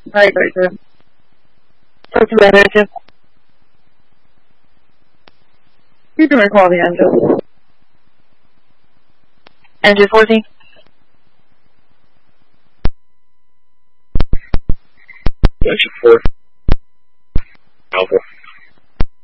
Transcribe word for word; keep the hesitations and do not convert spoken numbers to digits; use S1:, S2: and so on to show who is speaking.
S1: Very, very good. Not too bad, Angel. You can recall the Angel. Angel fourteen.
S2: Angel four.